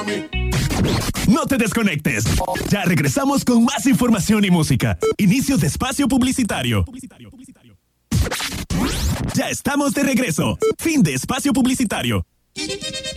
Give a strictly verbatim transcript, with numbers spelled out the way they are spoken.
No te desconectes. Ya regresamos con más información y música. Inicio de espacio publicitario. Ya estamos de regreso. Fin de espacio publicitario.